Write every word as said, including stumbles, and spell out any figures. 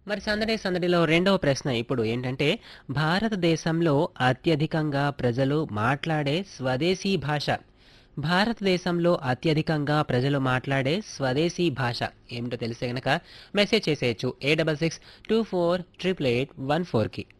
మరి సందడి సందడిలో రెండవ ప్రశ్న ఇప్పుడు ఏంటంటే, భారతదేశంలో అత్యధికంగా ప్రజలు మాట్లాడే స్వదేశీ భాష. భారతదేశంలో అత్యధికంగా ప్రజలు మాట్లాడే స్వదేశీ భాష ఏమిటో తెలిస్తే గనక మెసేజ్ చేసేయచ్చు ఏ double six two four triple eight one ఫోర్కి.